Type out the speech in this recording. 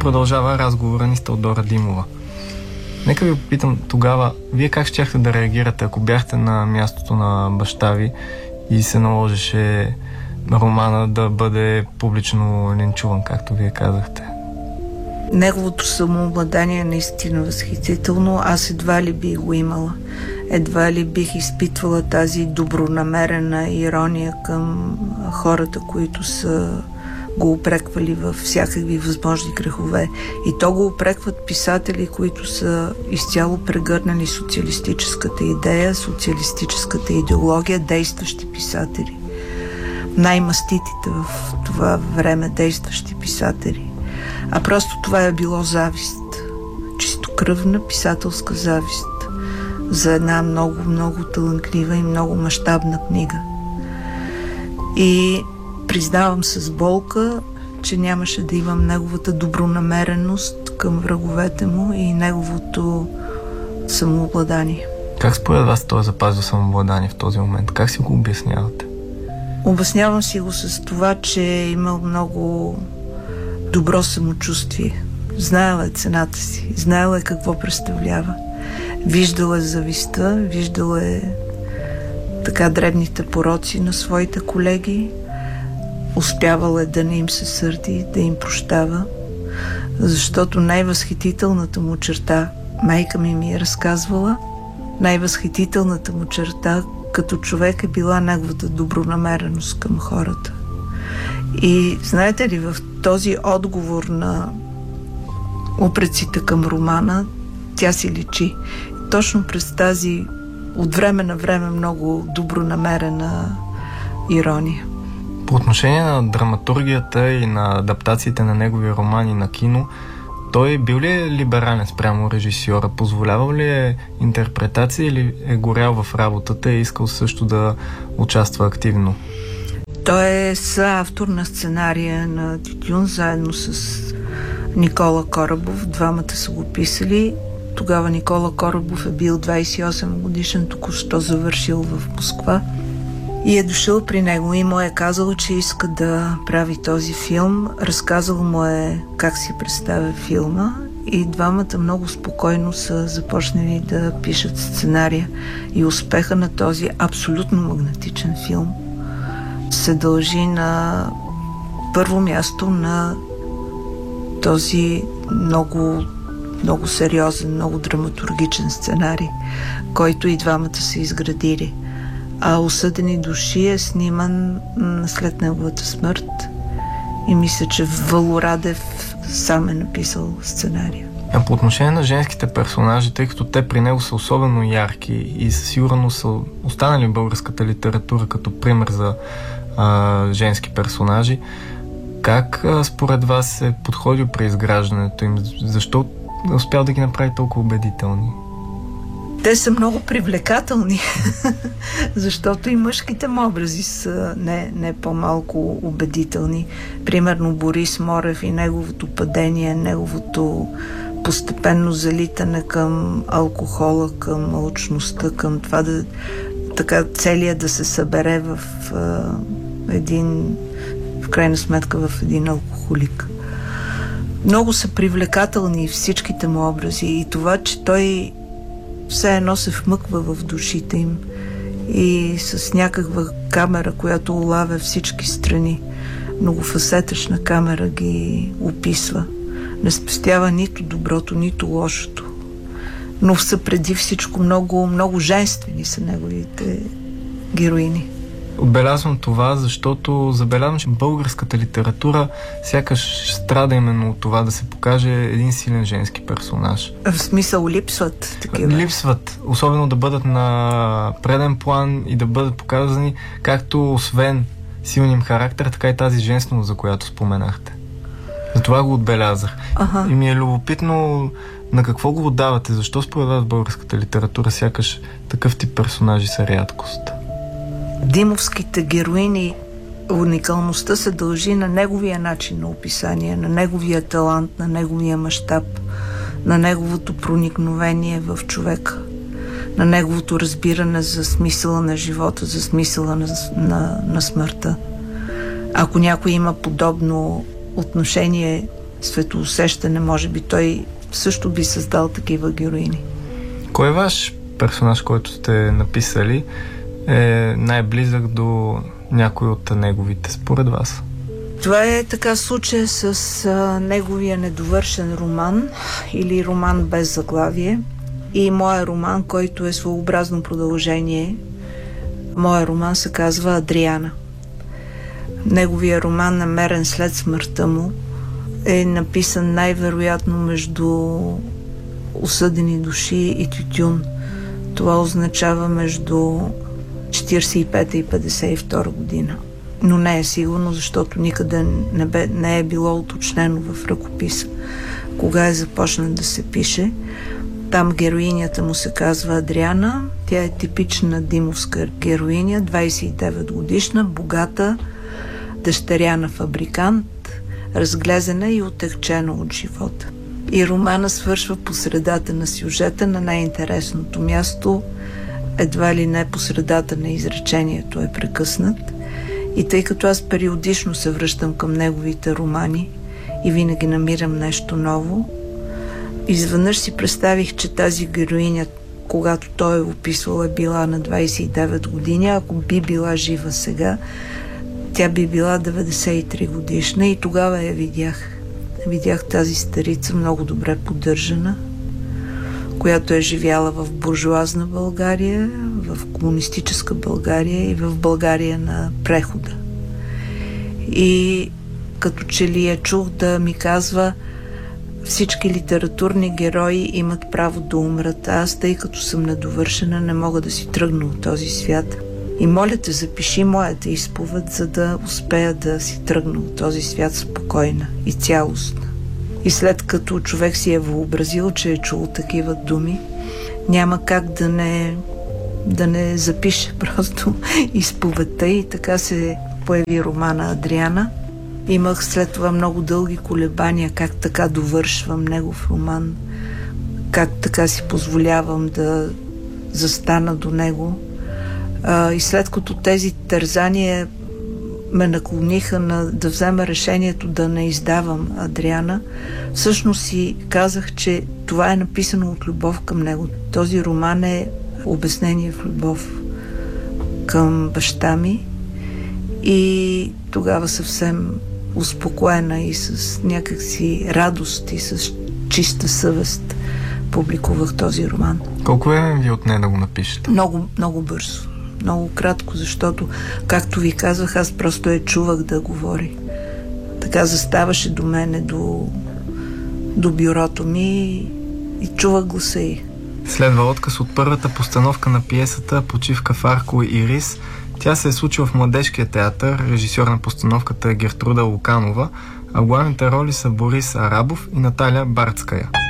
продължава разговора ни с Теодора Димова. Нека ви попитам тогава, вие как щяхте да реагирате, ако бяхте на мястото на баща ви и се наложеше романа да бъде публично линчуван, както вие казахте? Неговото самообладание е наистина възхитително. Аз едва ли бих го имала. Едва ли бих изпитвала тази добронамерена ирония към хората, които са го упреквали във всякакви възможни грехове. И то го упрекват писатели, които са изцяло прегърнали социалистическата идея, социалистическата идеология, действащи писатели. Най-маститите в това време действащи писатели. А просто това е било завист. Чистокръвна писателска завист за една много, много талантлива и много мащабна книга. И признавам с болка, че нямаше да имам неговата добронамереност към враговете му и неговото самообладание. Как според вас той запазва самообладание в този момент? Как си го обяснявате? Обяснявам си го с това, че е имал много добро самочувствие. Знаел е цената си, знаел е какво представлява. Виждал е завистта, виждал е така дребните пороци на своите колеги, успявал е да не им се сърди, да им прощава, защото най-възхитителната му черта, майка ми е разказвала, най-възхитителната му черта като човек е била неговата добронамереност към хората. И знаете ли, в този отговор на упреците към романа, тя си личи. Точно през тази от време на време много добронамерена ирония. По отношение на драматургията и на адаптациите на негови романи на кино, той бил ли е либерален спрямо режисьора? Позволявал ли е интерпретация или е горял в работата и искал също да участва активно? Той е съавтор на сценария на Тютюн, заедно с Никола Корабов. Двамата са го писали. Тогава Никола Корабов е бил 28 годишен, току-що завършил в Москва. И е дошъл при него и му е казал, че иска да прави този филм. Разказал му е как си представя филма и двамата много спокойно са започнали да пишат сценария. И успеха на този абсолютно магнетичен филм се дължи на първо място на този много, много сериозен, много драматургичен сценарий, който и двамата са изградили. А Осъдени души е сниман след неговата смърт и мисля, че Вало Радев сам е написал сценария. А по отношение на женските персонажи, тъй като те при него са особено ярки и със сигурност са останали в българската литература като пример за женски персонажи, как според вас е подходил при изграждането им? Защо е успял да ги направи толкова убедителни? Те са много привлекателни, защото и мъжките му образи са не по-малко убедителни. Примерно Борис Морев и неговото падение, неговото постепенно залитане към алкохола, към алчността, към това да така целият да се събере в крайна сметка в един алкохолик. Много са привлекателни всичките му образи и това, че той все едно се вмъква в душите им и с някаква камера, която улавя всички страни, многофасетъчна камера ги описва. Не спестява нито доброто, нито лошото. Но са преди всичко много, много женствени са неговите героини. Отбелязвам това, защото забелязвам, че българската литература сякаш страда именно от това да се покаже един силен женски персонаж. В смисъл липсват такива? Липсват. Особено да бъдат на преден план и да бъдат показани както освен силния им характер, така и тази женственост, за която споменахте. Затова го отбелязах. Ага. И ми е любопитно на какво го отдавате. Защо според вас българската литература сякаш такъв тип персонажи са рядкост? Димовските героини, уникалността се дължи на неговия начин на описание, на неговия талант, на неговия мащаб, на неговото проникновение в човека, на неговото разбиране за смисъла на живота, за смисъла на смъртта. Ако някой има подобно отношение светоусещане, може би той също би създал такива героини. Кой ваш персонаж, който сте написали, е най-близък до някой от неговите, според вас? Това е така случай с неговия недовършен роман или роман без заглавие и моя роман, който е своеобразно продължение. Моя роман се казва Адриана. Неговия роман, намерен след смъртта му, е написан най-вероятно между осъдени души и тютюн. Това означава между 45 и 52 година. Но не е сигурно, защото никъде не е било уточнено в ръкописа кога е започнат да се пише. Там героинята му се казва Адриана. Тя е типична димовска героиня, 29 годишна, богата, дъщеря на фабрикант, разглезена и отегчена от живота. И романа свършва по средата на сюжета, на най-интересното място, едва ли не по средата на изречението е прекъснат. И тъй като аз периодично се връщам към неговите романи и винаги намирам нещо ново, изведнъж си представих, че тази героиня, когато той е описвал, е била на 29 години. Ако би била жива сега, тя би била 93 годишна и тогава я видях. Видях тази старица, много добре поддържана, която е живяла в буржуазна България, в комунистическа България и в България на прехода. И като че ли я чух да ми казва: всички литературни герои имат право да умрат. Аз, тъй като съм недовършена, не мога да си тръгна от този свят. И моля те, запиши моята изповед, за да успея да си тръгна от този свят спокойна и цялостна. И след като човек си е въобразил, че е чул такива думи, няма как да не запише просто изповедта, и така се появи романа Адриана. Имах след това много дълги колебания как така довършвам негов роман, как така си позволявам да застана до него. И след като тези тързания ме наклониха да взема решението да не издавам Адриана, всъщност си казах, че това е написано от любов към него. Този роман е обяснение в любов към баща ми и тогава съвсем успокоена и с някакси радост и с чиста съвест публикувах този роман. Колко време ви отне да го напишете? Много, много бързо. Много кратко, защото, както ви казвах, аз просто я чувах да говори. Така заставаше до мене, до бюрото ми и чувах гласа й. Следва отказ от първата постановка на пиесата "Почивка в Арко и Рис". Тя се е случила в Младежкия театър. Режисьор на постановката е Гертруда Луканова, а главните роли са Борис Арабов и Наталия Барцкая.